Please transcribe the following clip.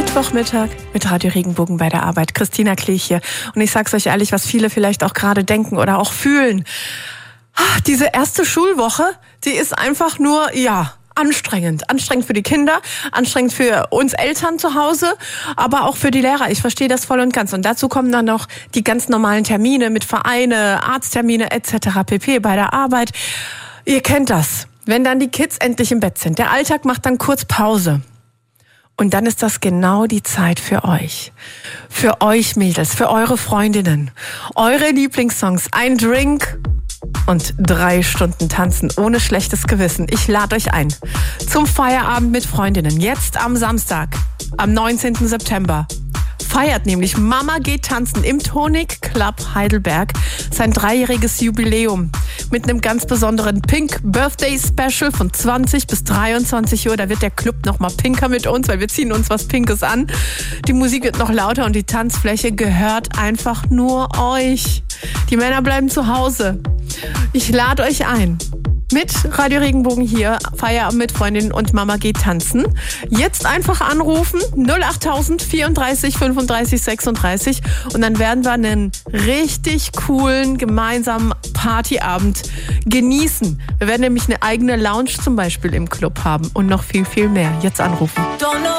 Mittwochmittag mit Radio Regenbogen bei der Arbeit. Christina Klich hier. Und ich sag's euch ehrlich, was viele vielleicht auch gerade denken oder auch fühlen. Diese erste Schulwoche, die ist einfach nur, anstrengend. Anstrengend für die Kinder, anstrengend für uns Eltern zu Hause, aber auch für die Lehrer. Ich verstehe das voll und ganz. Und dazu kommen dann noch die ganz normalen Termine mit Vereine, Arzttermine etc. pp. Bei der Arbeit. Ihr kennt das. Wenn dann die Kids endlich im Bett sind. Der Alltag macht dann kurz Pause. Und dann ist das genau die Zeit für euch. Für euch Mädels, für eure Freundinnen. Eure Lieblingssongs, ein Drink und 3 Stunden tanzen ohne schlechtes Gewissen. Ich lade euch ein zum Feierabend mit Freundinnen. Jetzt am Samstag, am 19. September. Feiert nämlich Mama geht tanzen im Tonic Club Heidelberg sein 3-jähriges Jubiläum mit einem ganz besonderen Pink Birthday Special von 20 bis 23 Uhr. Da wird der Club noch mal pinker mit uns, weil wir ziehen uns was Pinkes an. Die Musik wird noch lauter und die Tanzfläche gehört einfach nur euch. Die Männer bleiben zu Hause. Ich lade euch ein. Mit Radio Regenbogen hier, Feierabend mit Freundinnen und Mama geht tanzen. Jetzt einfach anrufen, 08000 34 35 36 und dann werden wir einen richtig coolen gemeinsamen Partyabend genießen. Wir werden nämlich eine eigene Lounge zum Beispiel im Club haben und noch viel, viel mehr. Jetzt anrufen.